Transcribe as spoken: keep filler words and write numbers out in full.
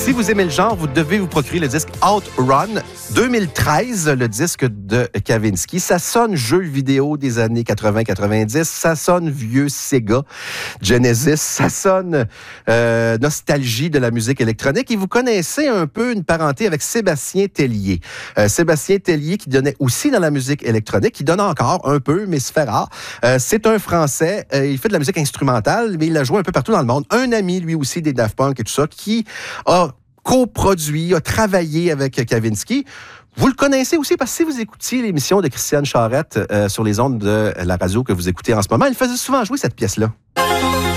Si vous aimez le genre, vous devez vous procurer le disque Outrun deux mille treize, le disque de Kavinsky. Ça sonne jeu vidéo des années quatre-vingts quatre-vingt-dix, ça sonne vieux Sega, Genesis, ça sonne euh, nostalgie de la musique électronique. Et vous connaissez un peu une parenté avec Sébastien Tellier. Euh, Sébastien Tellier qui donnait aussi dans la musique électronique, qui donne encore un peu, mais se fait rare. Euh, c'est un Français, euh, il fait de la musique instrumentale, mais il a joué un peu partout dans le monde. Un ami, lui aussi, des Daft Punk et tout ça, qui a coproduit, a travaillé avec Kavinsky. Vous le connaissez aussi parce que si vous écoutiez l'émission de Christiane Charette euh, sur les ondes de la radio que vous écoutez en ce moment, il faisait souvent jouer cette pièce-là.